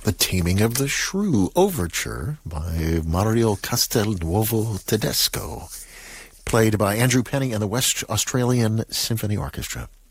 The Taming of the Shrew Overture by Mario Castelnuovo Tedesco, played by Andrew Penny and the West Australian Symphony Orchestra.